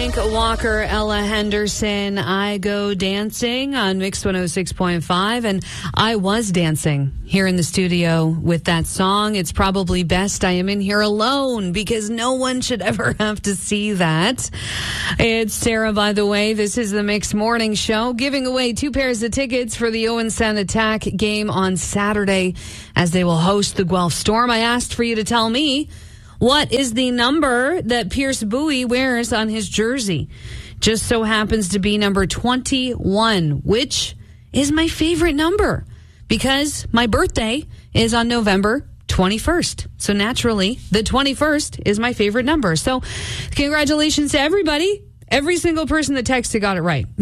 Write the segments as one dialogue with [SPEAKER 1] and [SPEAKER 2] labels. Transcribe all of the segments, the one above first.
[SPEAKER 1] Frank Walker, Ella Henderson, I Go Dancing on Mix 106.5. And I was dancing here in the studio with that song. It's probably best I am in here alone because no one should ever have to see that. It's Sarah, by the way. This is the Mix Morning Show, giving away 2 pairs of tickets for the Owen Sound Attack game on Saturday as they will host the Guelph Storm. I asked for you to tell me, what is the number that Pierce Bowie wears on his jersey? Just so happens to be number 21, which is my favorite number because my birthday is on November 21st. So naturally, the 21st is my favorite number. So congratulations to everybody. Every single person that texted got it right.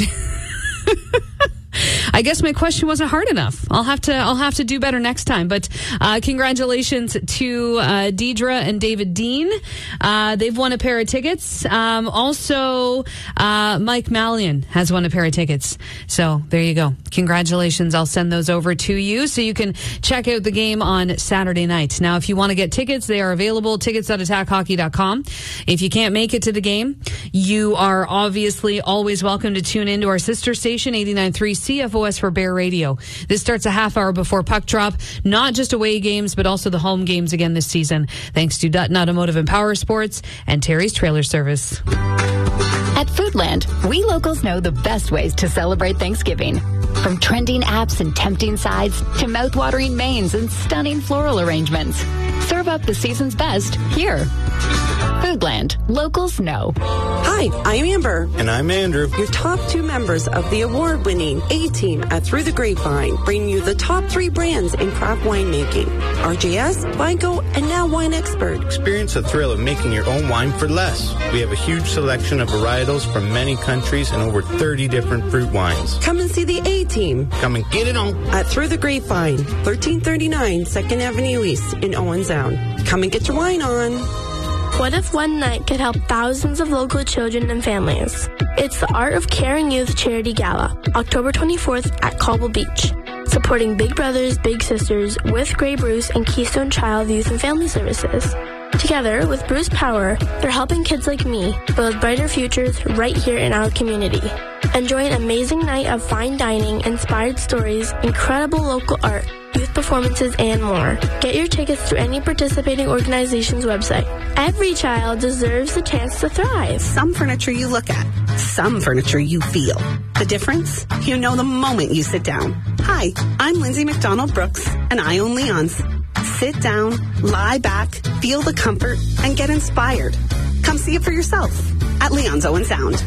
[SPEAKER 1] I guess my question wasn't hard enough. I'll have to do better next time. But congratulations to Deidre and David Dean. They've won a pair of tickets. Also, Mike Mallion has won a pair of tickets. So there you go. Congratulations. I'll send those over to you so you can check out the game on Saturday night. Now, if you want to get tickets, they are available. Tickets.attackhockey.com. If you can't make it to the game, you are obviously always welcome to tune into our sister station, 89.3 CFOS for Bear Radio. This starts a half hour before puck drop. Not just away games, but also the home games again this season. Thanks to Dutton Automotive and Power Sports and Terry's Trailer Service.
[SPEAKER 2] At Foodland, we locals know the best ways to celebrate Thanksgiving. From trending apps and tempting sides to mouth-watering mains and stunning floral arrangements. Serve up the season's best here. Foodland. Locals know.
[SPEAKER 3] Hi, I'm Amber.
[SPEAKER 4] And I'm Andrew.
[SPEAKER 3] Your top 2 members of the award-winning A-Team at Through the Grapevine bring you the top 3 brands in craft winemaking. RJS, Vineco, and now Wine Expert.
[SPEAKER 4] Experience the thrill of making your own wine for less. We have a huge selection of varietals from many countries and over 30 different fruit wines.
[SPEAKER 3] Come and see the A-Team.
[SPEAKER 4] Come and get it on.
[SPEAKER 3] At Through the Grapevine, 1339 2nd Avenue East in Owen Sound. Come and get your wine on.
[SPEAKER 5] What if one night could help thousands of local children and families? It's the Art of Caring Youth Charity Gala, October 24th at Cobble Beach. Supporting Big Brothers Big Sisters with Grey Bruce and Keystone Child Youth and Family Services. Together with Bruce Power, they're helping kids like me build brighter futures right here in our community. Enjoy an amazing night of fine dining, inspired stories, incredible local art, youth performances, and more. Get your tickets through any participating organization's website. Every child deserves the chance to thrive.
[SPEAKER 3] Some furniture you look at, some furniture you feel. The difference? You know the moment you sit down. Hi, I'm Lindsay McDonald Brooks, and I own Leon's. Sit down, lie back, feel the comfort, and get inspired. Come see it for yourself at Leon's Owen Sound.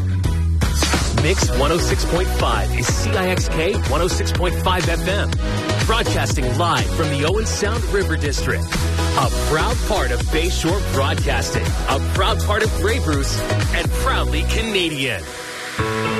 [SPEAKER 6] Mix 106.5 is CIXK 106.5 FM. Broadcasting live from the Owen Sound River District. A proud part of Bayshore Broadcasting. A proud part of Grey Bruce and proudly Canadian.